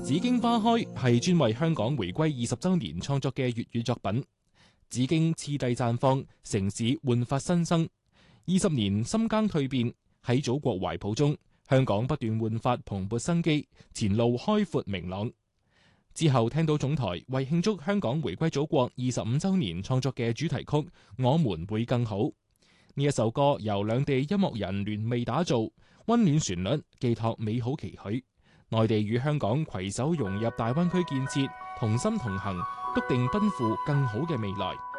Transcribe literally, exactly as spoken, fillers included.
紫荊花開係專為香港回歸二十週年創作嘅粵語作品。紫荊次第綻放，城市煥發新生。二十年深耕蛻變，喺祖國懷抱中，香港不斷煥發蓬勃生機，前路開闊明朗。之後聽到總台為慶祝香港回歸祖國二十五週年創作嘅主題曲《我們會更好》。呢一首歌由兩地音樂人聯袂打造，溫暖旋律寄託美好期許。內地與香港攜手融入大灣區建設，同心同行，篤定奔赴更好嘅未來。